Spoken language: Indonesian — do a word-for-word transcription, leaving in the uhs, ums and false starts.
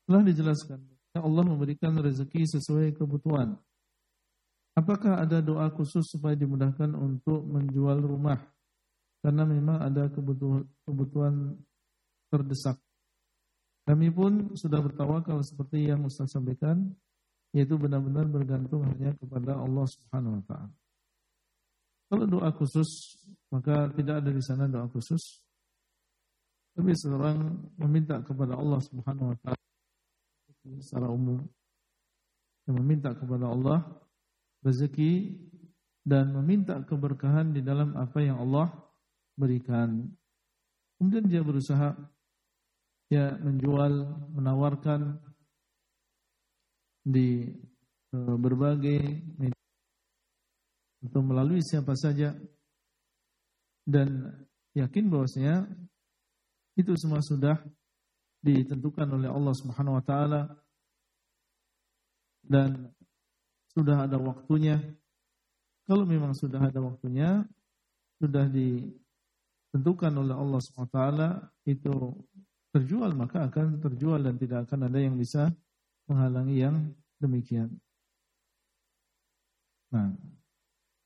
Telah dijelaskan, Allah memberikan rezeki sesuai kebutuhan. Apakah ada doa khusus supaya dimudahkan untuk menjual rumah? Karena memang ada kebutuhan, kebutuhan terdesak. Kami pun sudah bertawakal seperti yang Ustaz sampaikan, yaitu benar-benar bergantung hanya kepada Allah Subhanahu wa taala. Kalau doa khusus, maka tidak ada di sana doa khusus. Tapi seorang meminta kepada Allah Subhanahu wa taala secara umum, yang meminta kepada Allah rezeki dan meminta keberkahan di dalam apa yang Allah berikan. Kemudian dia berusaha ya menjual, menawarkan di e, berbagai media atau melalui siapa saja, dan yakin bahwasanya itu semua sudah ditentukan oleh Allah Subhanahu wa taala dan sudah ada waktunya. Kalau memang sudah ada waktunya, sudah ditentukan oleh Allah Subhanahu wa taala itu terjual, maka akan terjual dan tidak akan ada yang bisa menghalangi yang demikian. Nah,